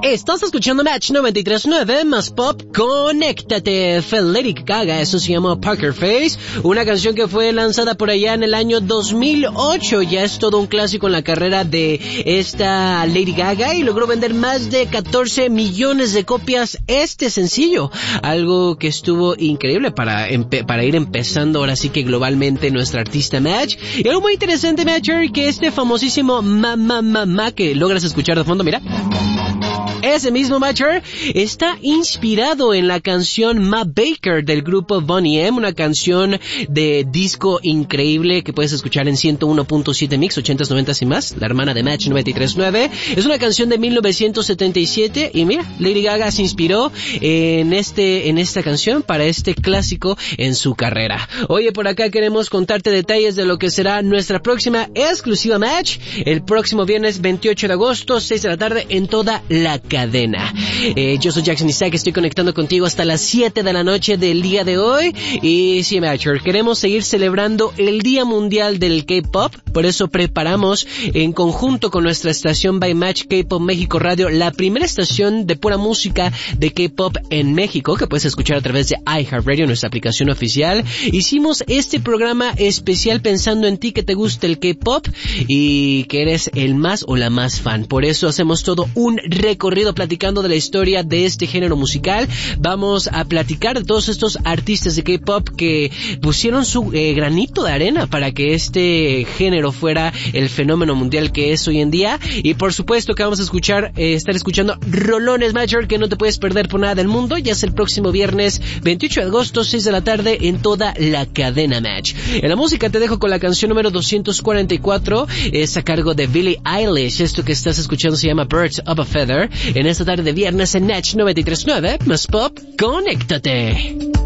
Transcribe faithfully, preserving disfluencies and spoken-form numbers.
Estás escuchando Match noventa y tres punto nueve más Pop. Conéctate. Fue Lady Gaga, eso se llama Poker Face, una canción que fue lanzada por allá en el año dos mil ocho. Ya es todo un clásico en la carrera de esta Lady Gaga y logró vender más de catorce millones de copias este sencillo, algo que estuvo increíble para empe- para ir empezando ahora sí que globalmente nuestra artista Match. Y algo muy interesante, Matcher, que este famosísimo Ma Ma Ma Ma que logras escuchar de fondo, mira. Ese mismo Matcher está inspirado en la canción Ma Baker del grupo Boney M, una canción de disco increíble que puedes escuchar en ciento uno punto siete Mix, ochentas, noventas y más, la hermana de Match noventa y tres punto nueve. Es una canción de mil novecientos setenta y siete y mira, Lady Gaga se inspiró en este en esta canción para este clásico en su carrera. Oye, por acá queremos contarte detalles de lo que será nuestra próxima exclusiva Match el próximo viernes veintiocho de agosto, seis de la tarde en toda la cadena. Eh, yo soy Jackson Isaac, estoy conectando contigo hasta las siete de la noche del día de hoy. Y sí, Matcher, queremos seguir celebrando el Día Mundial del K-Pop. Por eso preparamos en conjunto con nuestra estación By Match K-Pop México Radio la primera estación de pura música de K-Pop en México, que puedes escuchar a través de iHeartRadio, nuestra aplicación oficial. Hicimos este programa especial pensando en ti que te gusta el K-Pop y que eres el más o la más fan. Por eso hacemos todo un recorrido platicando de la historia de este género musical. Vamos a platicar de todos estos artistas de K-Pop que pusieron su eh, granito de arena para que este género fuera el fenómeno mundial que es hoy en día. Y por supuesto que vamos a escuchar, eh, estar escuchando rolones, Matcher, que no te puedes perder por nada del mundo. Ya es el próximo viernes veintiocho de agosto, seis de la tarde en toda la cadena Match. En la música te dejo con la canción número doscientos cuarenta y cuatro, es a cargo de Billie Eilish. Esto que estás escuchando se llama Birds of a Feather. En esta tarde de viernes en Match noventa y tres punto nueve más Pop. Conéctate.